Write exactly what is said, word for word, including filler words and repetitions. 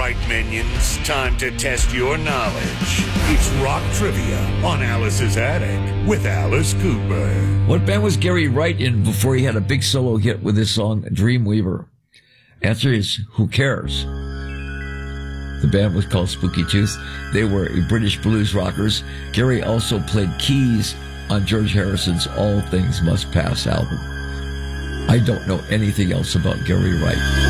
right, minions. Time to test your knowledge. It's Rock Trivia on Alice's Attic with Alice Cooper. What band was Gary Wright in before he had a big solo hit with his song Dreamweaver? Answer is, who cares? The band was called Spooky Tooth. They were a British blues rockers. Gary also played keys on George Harrison's All Things Must Pass album. I don't know anything else about Gary Wright.